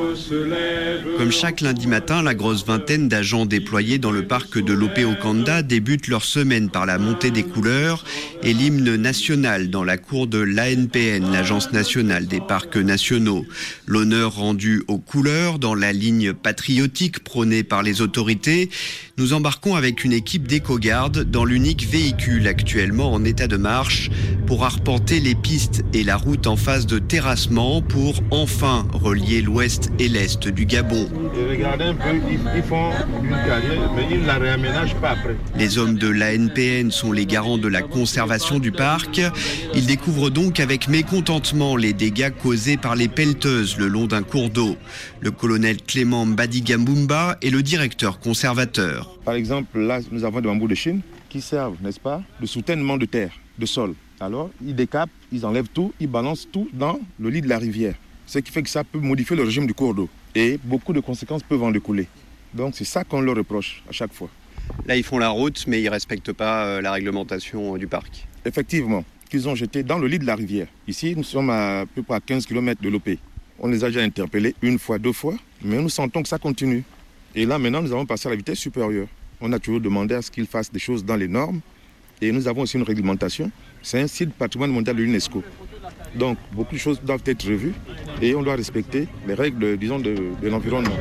Comme chaque lundi matin, la grosse vingtaine d'agents déployés dans le parc de Lopé-Okanda débutent leur semaine par la montée des couleurs et l'hymne national dans la cour de l'ANPN, l'Agence nationale des parcs nationaux. L'honneur rendu aux couleurs dans la ligne patriotique prônée par les autorités. Nous embarquons avec une équipe d'éco-gardes dans l'unique véhicule actuellement en état de marche pour arpenter les pistes et la route en phase de terrassement pour enfin relier l'ouest et l'est du Gabon. Et regardez un peu, ils font une carrière, mais ils ne la réaménagent pas après. Les hommes de l'ANPN sont les garants de la conservation du parc. Ils découvrent donc avec mécontentement les dégâts causés par les pelleteuses le long d'un cours d'eau. Le colonel Clément Mbadigamboumba est le directeur conservateur. Par exemple, là, nous avons des bambous de Chine qui servent, n'est-ce pas, de soutènement de terre, de sol. Alors, ils décapent, ils enlèvent tout, ils balancent tout dans le lit de la rivière. Ce qui fait que ça peut modifier le régime du cours d'eau. Et beaucoup de conséquences peuvent en découler. Donc c'est ça qu'on leur reproche à chaque fois. Là, ils font la route, mais ils ne respectent pas la réglementation du parc. Effectivement, qu'ils ont jeté dans le lit de la rivière. Ici, nous sommes à peu près à 15 km de Lopé. On les a déjà interpellés une fois, deux fois, mais nous sentons que ça continue. Et là, maintenant, nous avons passé à la vitesse supérieure. On a toujours demandé à ce qu'ils fassent des choses dans les normes. Et nous avons aussi une réglementation. C'est un site patrimoine mondial de l'UNESCO. Donc, beaucoup de choses doivent être revues et on doit respecter les règles, disons, de l'environnement.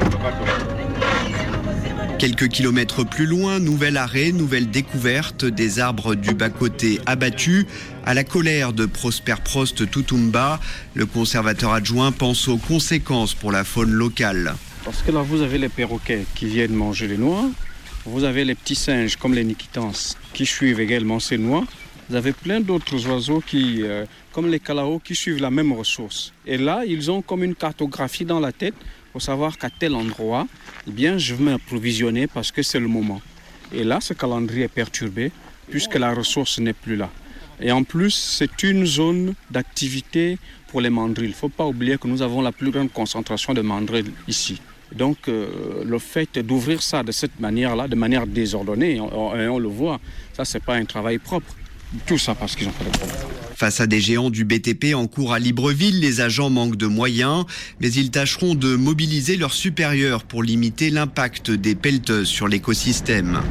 Quelques kilomètres plus loin, nouvel arrêt, nouvelle découverte des arbres du bas-côté abattus. À la colère de Prosper Prost Toutoumba, le conservateur adjoint pense aux conséquences pour la faune locale. Parce que là, vous avez les perroquets qui viennent manger les noix. Vous avez les petits singes comme les nikitans qui suivent également ces noix. Vous avez plein d'autres oiseaux qui, comme les calaos, qui suivent la même ressource. Et là, ils ont comme une cartographie dans la tête pour savoir qu'à tel endroit, eh bien, je vais m'approvisionner parce que c'est le moment. Et là, ce calendrier est perturbé puisque la ressource n'est plus là. Et en plus, c'est une zone d'activité pour les mandrilles. Il ne faut pas oublier que nous avons la plus grande concentration de mandrilles ici. Donc, le fait d'ouvrir ça de cette manière-là, de manière désordonnée, et on le voit, ça, ce n'est pas un travail propre. Tout ça parce qu'ils ont fait des problèmes. Face à des géants du BTP en cours à Libreville, les agents manquent de moyens, mais ils tâcheront de mobiliser leurs supérieurs pour limiter l'impact des pelleteuses sur l'écosystème.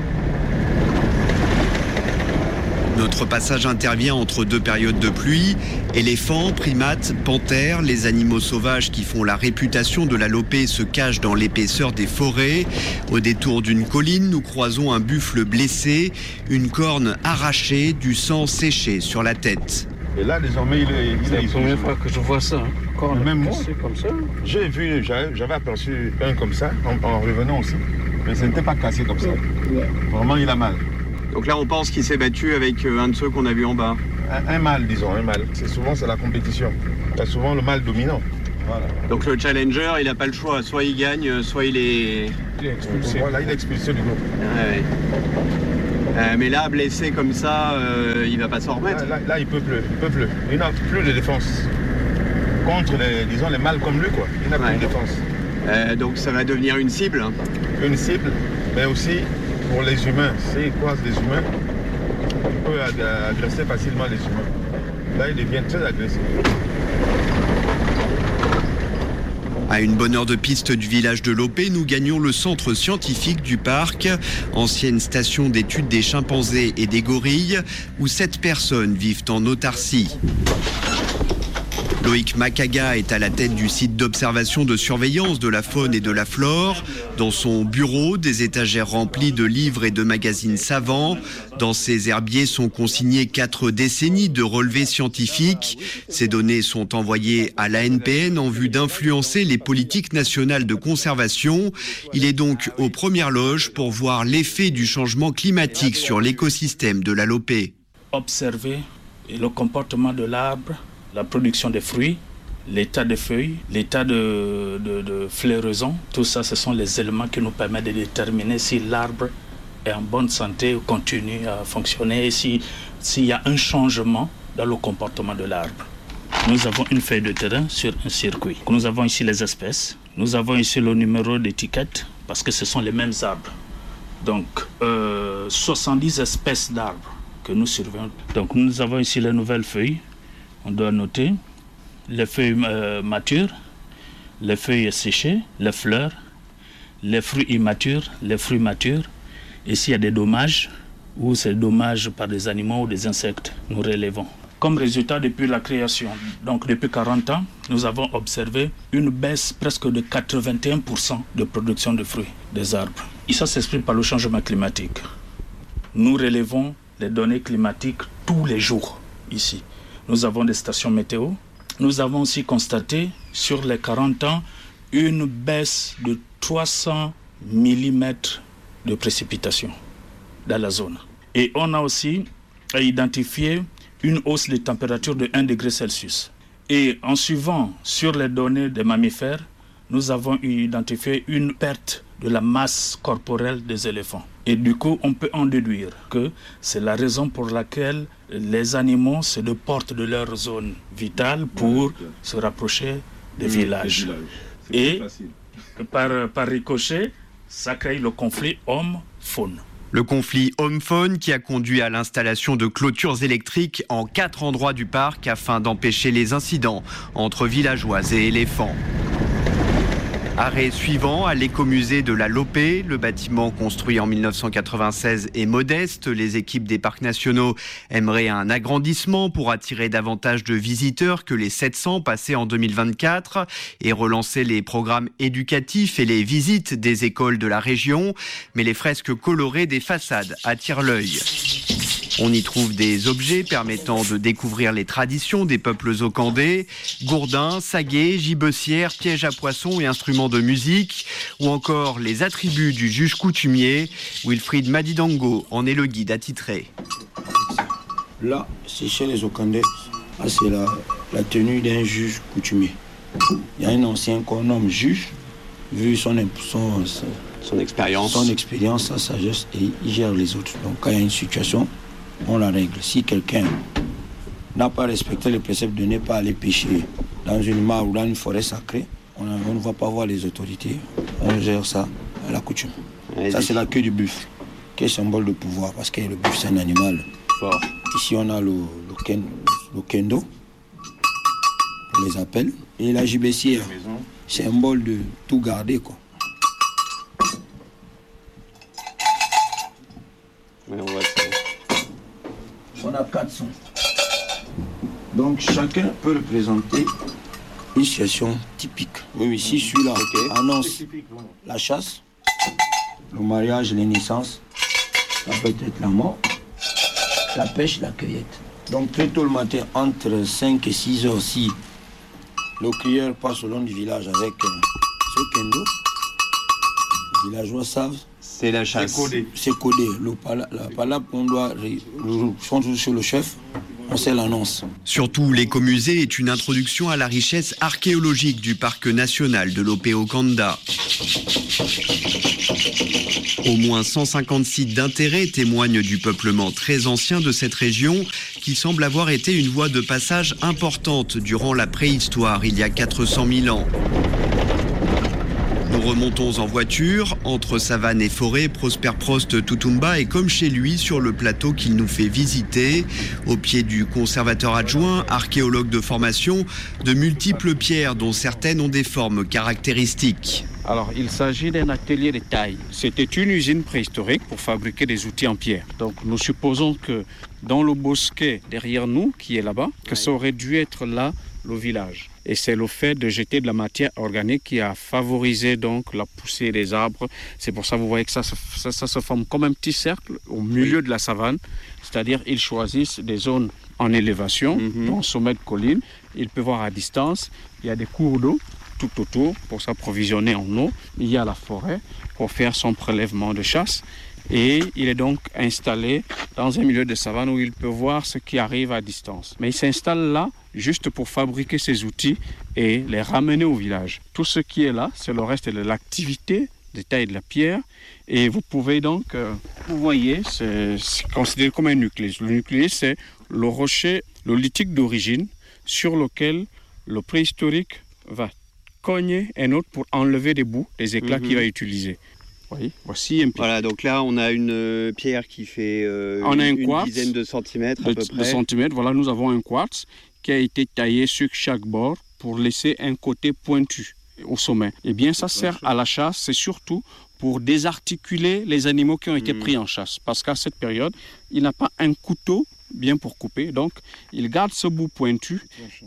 Notre passage intervient entre deux périodes de pluie. Éléphants, primates, panthères, les animaux sauvages qui font la réputation de la Lopé se cachent dans l'épaisseur des forêts. Au détour d'une colline, nous croisons un buffle blessé, une corne arrachée, du sang séché sur la tête. Et là, désormais, c'est la première fois que je vois ça. Corne même cassée comme ça. J'avais aperçu un comme ça en revenant aussi. Mais ce n'était pas cassé comme ça. Vraiment, il a mal. Donc là, on pense qu'il s'est battu avec un de ceux qu'on a vu en bas. Un mâle, disons, un mâle. C'est la compétition. C'est souvent le mâle dominant. Voilà. Donc le challenger, il n'a pas le choix. Soit il gagne, soit il est expulsé. Voilà, il est expulsé du groupe. Ouais. Mais là, blessé comme ça, il ne va pas s'en remettre. Là, il peut plus. Il n'a plus de défense. Contre les mâles comme lui, quoi. Il n'a plus de défense. Donc ça va devenir une cible. Une cible, mais aussi pour les humains. S'il croise les humains, il peut agresser facilement les humains. Là, il devient très agressif. À une bonne heure de piste du village de Lopé, nous gagnons le centre scientifique du parc, ancienne station d'études des chimpanzés et des gorilles, où 7 personnes vivent en autarcie. Loïc Makaga est à la tête du site d'observation de surveillance de la faune et de la flore. Dans son bureau, des étagères remplies de livres et de magazines savants. Dans ces herbiers sont consignées 4 décennies de relevés scientifiques. Ces données sont envoyées à l'ANPN en vue d'influencer les politiques nationales de conservation. Il est donc aux premières loges pour voir l'effet du changement climatique sur l'écosystème de la Lopé. Observer le comportement de l'arbre, la production des fruits, l'état des feuilles, l'état de floraison, tout ça, ce sont les éléments qui nous permettent de déterminer si l'arbre est en bonne santé ou continue à fonctionner et s'il y a un changement dans le comportement de l'arbre. Nous avons une feuille de terrain sur un circuit. Nous avons ici les espèces. Nous avons ici le numéro d'étiquette parce que ce sont les mêmes arbres. Donc, 70 espèces d'arbres que nous surveillons. Donc, nous avons ici les nouvelles feuilles. On doit noter les feuilles matures, les feuilles séchées, les fleurs, les fruits immatures, les fruits matures. Et s'il y a des dommages, ou c'est dommage par des animaux ou des insectes, nous relevons. Comme résultat, depuis la création, donc depuis 40 ans, nous avons observé une baisse presque de 81% de production de fruits des arbres. Et ça s'exprime par le changement climatique. Nous relevons les données climatiques tous les jours ici. Nous avons des stations météo. Nous avons aussi constaté sur les 40 ans une baisse de 300 mm de précipitations dans la zone. Et on a aussi identifié une hausse des températures de 1 degré Celsius. Et en suivant sur les données des mammifères, nous avons identifié une perte de la masse corporelle des éléphants. Et du coup, on peut en déduire que c'est la raison pour laquelle les animaux se déportent de leur zone vitale pour se rapprocher des villages. Et par ricochet, ça crée le conflit homme-faune. Le conflit homme-faune qui a conduit à l'installation de clôtures électriques en 4 endroits du parc afin d'empêcher les incidents entre villageois et éléphants. Arrêt suivant à l'écomusée de la Lopé. Le bâtiment construit en 1996 est modeste. Les équipes des parcs nationaux aimeraient un agrandissement pour attirer davantage de visiteurs que les 700 passés en 2024 et relancer les programmes éducatifs et les visites des écoles de la région. Mais les fresques colorées des façades attirent l'œil. On y trouve des objets permettant de découvrir les traditions des peuples okandais, gourdins, saguets, gibecières, pièges à poissons et instruments de musique, ou encore les attributs du juge coutumier. Wilfried Madidango en est le guide attitré. Là, c'est chez les Okandais. Là, c'est la tenue d'un juge coutumier. Il y a un ancien qu'on nomme juge, vu son expérience, sa sagesse, et il gère les autres. Donc quand il y a une situation, on la règle. Si quelqu'un n'a pas respecté les préceptes de ne pas aller pêcher dans une mare ou dans une forêt sacrée, on ne va pas voir les autorités. On gère ça à la coutume. Ça, c'est la queue du buffle, qui est symbole de pouvoir, parce que le buffle, c'est un animal fort. Ici, on a le kendo, on les appelle, et la gibecière, symbole de tout garder, quoi. On a 4 sons. Donc chacun peut représenter une situation typique. Oui, ici, celui-là annonce la chasse, le mariage, les naissances. Ça peut être la mort, la pêche, la cueillette. Donc très tôt le matin, entre 5 et 6 heures, si le crieur passe au long du village avec ce kendo, les villageois savent. C'est la chasse. C'est codé. La palabre qu'on doit changer sur le chef, on sait l'annonce. Surtout, l'écomusée est une introduction à la richesse archéologique du parc national de l'Opé-Okanda. Au moins 150 sites d'intérêt témoignent du peuplement très ancien de cette région qui semble avoir été une voie de passage importante durant la préhistoire il y a 400 000 ans. Nous remontons en voiture, entre savane et forêt, Prosper Prost Tutumba est comme chez lui sur le plateau qu'il nous fait visiter. Au pied du conservateur adjoint, archéologue de formation, de multiples pierres dont certaines ont des formes caractéristiques. Alors, il s'agit d'un atelier de taille. C'était une usine préhistorique pour fabriquer des outils en pierre. Donc, nous supposons que dans le bosquet derrière nous, qui est là-bas, que ça aurait dû être là le village. Et c'est le fait de jeter de la matière organique qui a favorisé donc la poussée des arbres. C'est pour ça que vous voyez que ça se forme comme un petit cercle au milieu de la savane. C'est-à-dire ils choisissent des zones en élévation, au sommet de collines. Ils peuvent voir à distance, il y a des cours d'eau tout autour pour s'approvisionner en eau. Il y a la forêt pour faire son prélèvement de chasse. Et il est donc installé dans un milieu de savane où il peut voir ce qui arrive à distance. Mais il s'installe là juste pour fabriquer ses outils et les ramener au village. Tout ce qui est là, c'est le reste de l'activité de taille de la pierre. Et vous pouvez donc, vous voyez, c'est considéré comme un nucléus. Le nucléus, c'est le rocher, le lithique d'origine sur lequel le préhistorique va cogner un autre pour enlever des bouts, des éclats qu'il va utiliser. Oui, voici un peu. Voilà, donc là on a une pierre qui fait une dizaine de centimètres à peu près. De centimètres, voilà, nous avons un quartz qui a été taillé sur chaque bord pour laisser un côté pointu. au sommet. Eh bien, ça sert à la chasse, c'est surtout pour désarticuler les animaux qui ont été pris en chasse. Parce qu'à cette période, il n'a pas un couteau bien pour couper. Donc, il garde ce bout pointu,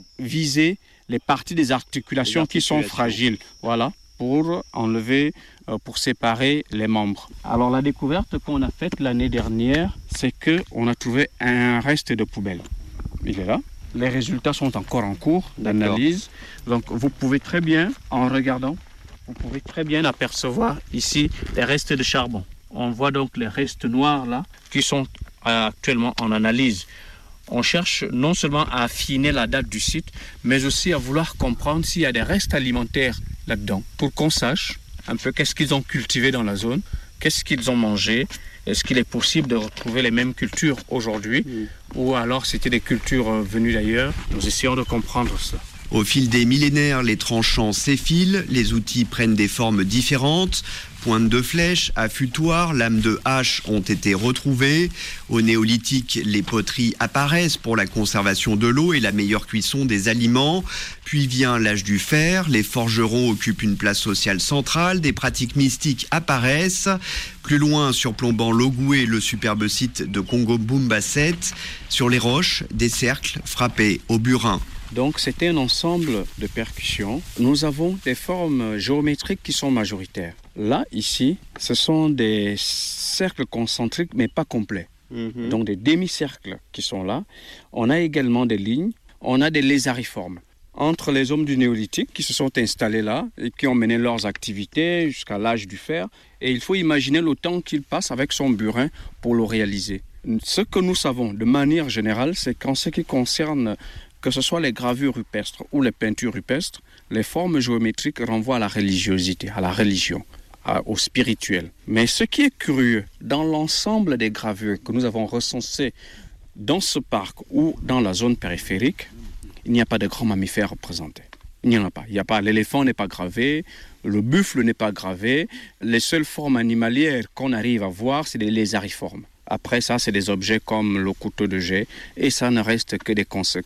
viser les parties des articulations qui sont fragiles. Voilà, pour enlever, pour séparer les membres. Alors, la découverte qu'on a faite l'année dernière, c'est qu'on a trouvé un reste de poubelle. Il est là. Les résultats sont encore en cours d'analyse. Donc, vous pouvez très bien, en regardant, vous pouvez très bien apercevoir ici les restes de charbon. On voit donc les restes noirs là qui sont actuellement en analyse. On cherche non seulement à affiner la date du site, mais aussi à vouloir comprendre s'il y a des restes alimentaires là-dedans, pour qu'on sache un peu qu'est-ce qu'ils ont cultivé dans la zone, qu'est-ce qu'ils ont mangé, est-ce qu'il est possible de retrouver les mêmes cultures aujourd'hui, ou alors c'était des cultures venues d'ailleurs. Nous essayons de comprendre cela. Au fil des millénaires, les tranchants s'effilent, les outils prennent des formes différentes. Pointes de flèche, affûtoirs, lames de hache ont été retrouvées. Au néolithique, les poteries apparaissent pour la conservation de l'eau et la meilleure cuisson des aliments. Puis vient l'âge du fer, les forgerons occupent une place sociale centrale, des pratiques mystiques apparaissent. Plus loin, surplombant l'Ogoué, le superbe site de Congo-Boumbasset, sur les roches, des cercles frappés au burin. Donc c'était un ensemble de percussions. Nous avons des formes géométriques qui sont majoritaires. Là, ici, ce sont des cercles concentriques mais pas complets. Donc des demi-cercles qui sont là. On a également des lignes, on a des lézariformes. Entre les hommes du néolithique qui se sont installés là et qui ont mené leurs activités jusqu'à l'âge du fer. Et il faut imaginer le temps qu'il passe avec son burin pour le réaliser. Ce que nous savons de manière générale, c'est qu'en ce qui concerne que ce soit les gravures rupestres ou les peintures rupestres, les formes géométriques renvoient à la religiosité, à la religion, au spirituel. Mais ce qui est curieux, dans l'ensemble des gravures que nous avons recensées dans ce parc ou dans la zone périphérique, il n'y a pas de grands mammifères représentés. Il n'y en a pas. L'éléphant n'est pas gravé, le buffle n'est pas gravé. Les seules formes animalières qu'on arrive à voir, c'est des lézariformes. Après ça, c'est des objets comme le couteau de jet et ça ne reste que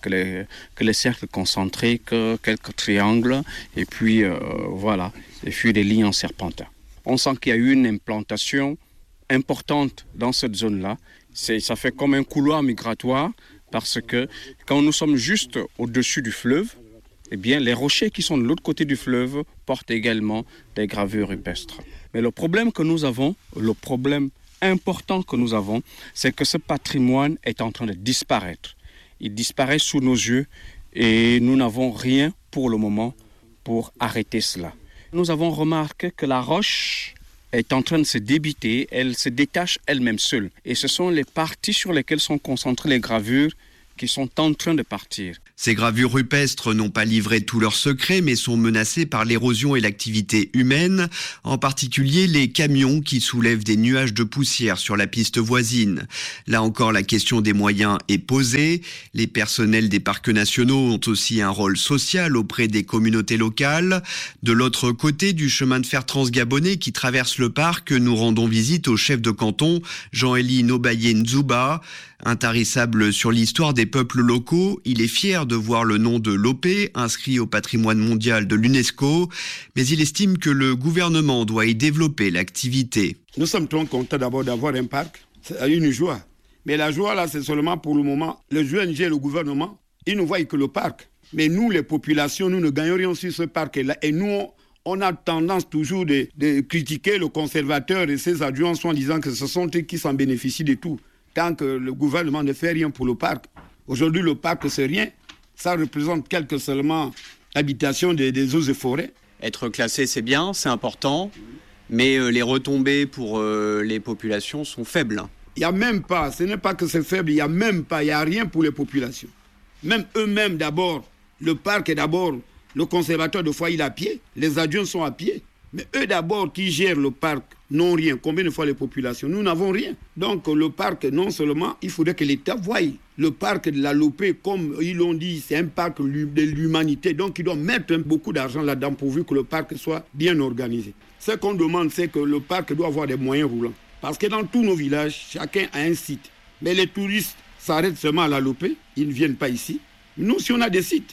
les cercles concentriques, quelques triangles et puis voilà, et puis des lignes en serpentin. On sent qu'il y a eu une implantation importante dans cette zone-là. Ça fait comme un couloir migratoire parce que quand nous sommes juste au-dessus du fleuve, eh bien, les rochers qui sont de l'autre côté du fleuve portent également des gravures rupestres. Mais le problème que nous avons, le problème important que nous avons, c'est que ce patrimoine est en train de disparaître. Il disparaît sous nos yeux et nous n'avons rien pour le moment pour arrêter cela. Nous avons remarqué que la roche est en train de se débiter, elle se détache elle-même seule. Et ce sont les parties sur lesquelles sont concentrées les gravures qui sont en train de partir. Ces gravures rupestres n'ont pas livré tous leurs secrets, mais sont menacées par l'érosion et l'activité humaine, en particulier les camions qui soulèvent des nuages de poussière sur la piste voisine. Là encore, la question des moyens est posée. Les personnels des parcs nationaux ont aussi un rôle social auprès des communautés locales. De l'autre côté du chemin de fer transgabonais qui traverse le parc, nous rendons visite au chef de canton, Jean-Élie Nobaye Nzouba. Intarissable sur l'histoire des peuples locaux, il est fier de voir le nom de Lopé inscrit au patrimoine mondial de l'UNESCO, mais il estime que le gouvernement doit y développer l'activité. Nous sommes très contents d'abord d'avoir un parc, c'est une joie. Mais la joie là, c'est seulement pour le moment. Le ONG et le gouvernement, ils ne voient que le parc. Mais nous, les populations, nous ne gagnons rien sur ce parc-là. Et nous, on a tendance toujours de critiquer le conservateur et ses adjoints en disant que ce sont eux qui s'en bénéficient de tout. Tant que le gouvernement ne fait rien pour le parc. Aujourd'hui, le parc, c'est rien. Ça représente quelques seulement habitations des eaux et forêts. Être classé, c'est bien, c'est important, mais les retombées pour les populations sont faibles. Il n'y a même pas, ce n'est pas que c'est faible, il n'y a rien pour les populations. Même eux-mêmes, d'abord, le parc est d'abord, le conservateur de fois, il est à pied, les adjoints sont à pied. Mais eux d'abord qui gèrent le parc n'ont rien. Combien de fois les populations? Nous n'avons rien. Donc le parc, non seulement, il faudrait que l'État voie le parc de la Lopé, comme ils l'ont dit, c'est un parc de l'humanité. Donc ils doivent mettre beaucoup d'argent là-dedans pourvu que le parc soit bien organisé. Ce qu'on demande, c'est que le parc doit avoir des moyens roulants. Parce que dans tous nos villages, chacun a un site. Mais les touristes s'arrêtent seulement à la Lopé, ils ne viennent pas ici. Nous, si on a des sites,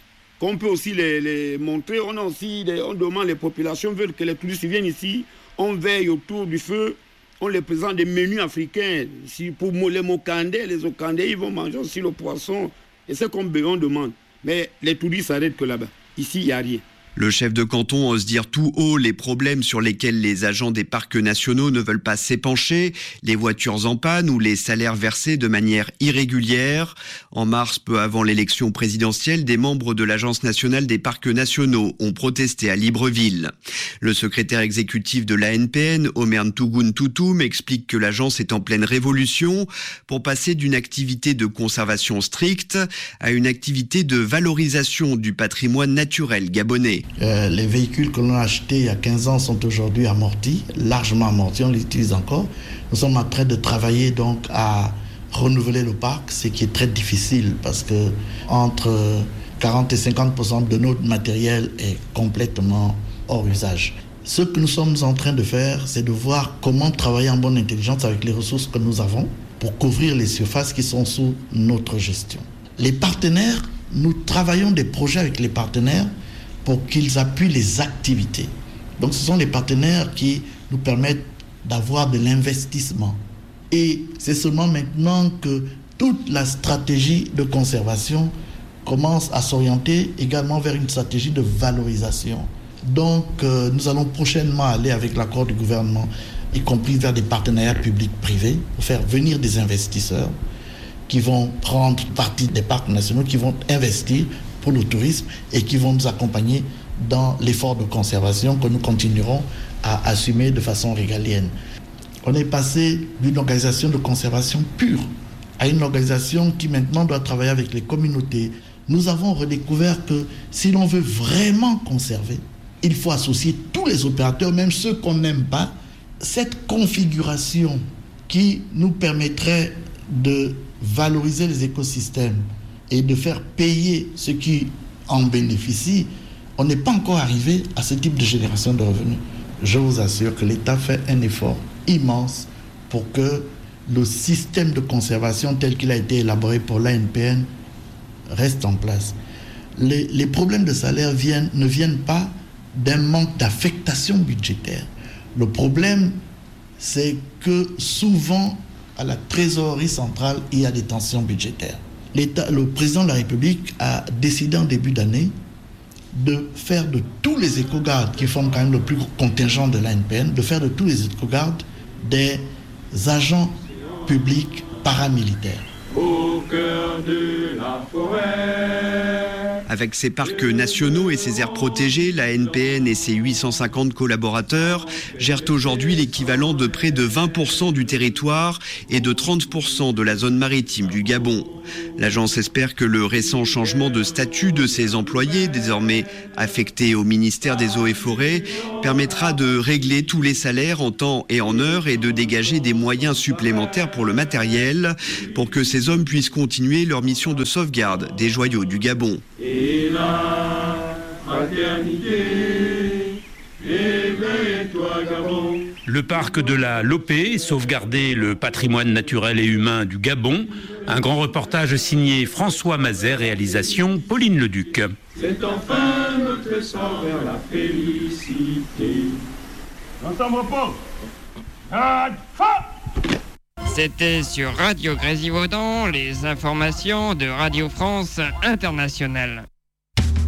qu'on peut aussi les montrer. On demande, les populations veulent que les touristes viennent ici, on veille autour du feu, on les présente des menus africains. Pour les Mokandais, les Okandais, ils vont manger aussi le poisson. Et c'est comme on demande. Mais les touristes s'arrêtent que là-bas. Ici, il n'y a rien. Le chef de canton ose dire tout haut les problèmes sur lesquels les agents des parcs nationaux ne veulent pas s'épancher, les voitures en panne ou les salaires versés de manière irrégulière. En mars, peu avant l'élection présidentielle, des membres de l'Agence nationale des parcs nationaux ont protesté à Libreville. Le secrétaire exécutif de l'ANPN, Omer Ntougoun Toutoum, explique que l'agence est en pleine révolution pour passer d'une activité de conservation stricte à une activité de valorisation du patrimoine naturel gabonais. Les véhicules que l'on a achetés il y a 15 ans sont aujourd'hui amortis, largement amortis, on les utilise encore. Nous sommes en train de travailler donc à renouveler le parc, ce qui est très difficile parce que entre 40 et 50% de notre matériel est complètement hors usage. Ce que nous sommes en train de faire, c'est de voir comment travailler en bonne intelligence avec les ressources que nous avons pour couvrir les surfaces qui sont sous notre gestion. Les partenaires, nous travaillons des projets avec les partenaires pour qu'ils appuient les activités. Donc ce sont les partenaires qui nous permettent d'avoir de l'investissement. Et c'est seulement maintenant que toute la stratégie de conservation commence à s'orienter également vers une stratégie de valorisation. Donc nous allons prochainement aller avec l'accord du gouvernement, y compris vers des partenariats publics-privés, pour faire venir des investisseurs qui vont prendre partie des parcs nationaux, qui vont investir pour le tourisme et qui vont nous accompagner dans l'effort de conservation que nous continuerons à assumer de façon régalienne. On est passé d'une organisation de conservation pure à une organisation qui maintenant doit travailler avec les communautés. Nous avons redécouvert que si l'on veut vraiment conserver, il faut associer tous les opérateurs, même ceux qu'on n'aime pas. Cette configuration qui nous permettrait de valoriser les écosystèmes et de faire payer ceux qui en bénéficient, on n'est pas encore arrivé à ce type de génération de revenus. Je vous assure que l'État fait un effort immense pour que le système de conservation tel qu'il a été élaboré pour l'ANPN reste en place. Les problèmes de salaire ne viennent pas d'un manque d'affectation budgétaire. Le problème, c'est que souvent, à la trésorerie centrale, il y a des tensions budgétaires. Le président de la République a décidé en début d'année de faire de tous les éco-gardes, qui forment quand même le plus gros contingent de l'ANPN, de faire de tous les éco-gardes des agents publics paramilitaires. Au cœur de la forêt. Avec ses parcs nationaux et ses aires protégées, la ANPN et ses 850 collaborateurs gèrent aujourd'hui l'équivalent de près de 20% du territoire et de 30% de la zone maritime du Gabon. L'agence espère que le récent changement de statut de ses employés, désormais affectés au ministère des Eaux et Forêts, permettra de régler tous les salaires en temps et en heure et de dégager des moyens supplémentaires pour le matériel, pour que ces hommes puissent continuer leur mission de sauvegarde des joyaux du Gabon. Et la fraternité, éveille-toi Gabon. Le parc de la Lopé, sauvegarder le patrimoine naturel et humain du Gabon. Un grand reportage signé François Mazet, réalisation Pauline Leduc. C'est enfin notre sort vers la félicité. Ensemble repos. C'était sur Radio Grésivaudan, les informations de Radio France Internationale.